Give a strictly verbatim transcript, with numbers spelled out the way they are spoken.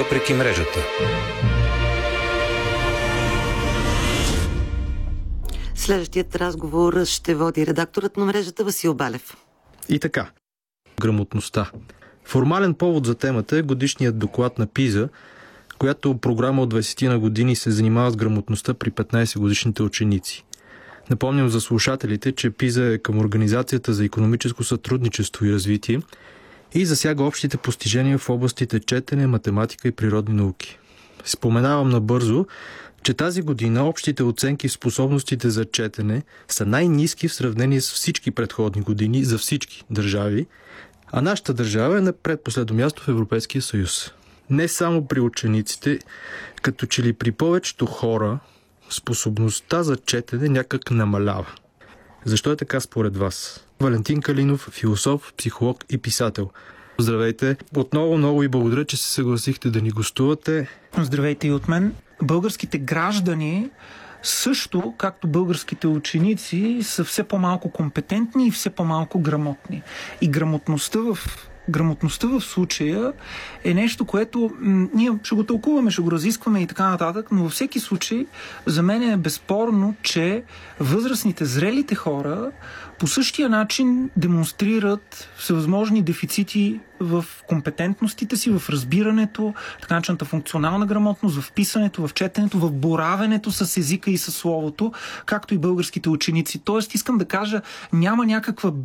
въпреки мрежата. Следващият разговор ще води редакторът на мрежата Васил Балев. И така, грамотността. Формален повод за темата е годишният доклад на ПИЗа, която програма от двайсет на години се занимава с грамотността при петнайсетгодишните ученици. Напомням за слушателите, че ПИЗа е към Организацията за икономическо сътрудничество и развитие и засяга общите постижения в областите четене, математика и природни науки. Споменавам набързо, че тази година общите оценки в способностите за четене са най-ниски в сравнение с всички предходни години за всички държави, а нашата държава е на предпоследно място в Европейския съюз. Не само при учениците, като че ли при повечето хора способността за четене някак намалява. Защо е така според вас? Валентин Калинов, философ, психолог и писател. Здравейте! Отново много ви благодаря, че се съгласихте да ни гостувате. Здравейте и от мен. Българските граждани също, както българските ученици, са все по-малко компетентни и все по-малко грамотни. И грамотността в Грамотността в случая е нещо, което м- ние ще го тълкуваме, ще го разискваме и така нататък, но във всеки случай за мен е безспорно, че възрастните, зрелите хора по същия начин демонстрират всевъзможни дефицити в компетентностите си, в разбирането, така начината функционална грамотност, в писането, в четенето, в боравенето с езика и с словото, както и българските ученици. Тоест, искам да кажа, няма някаква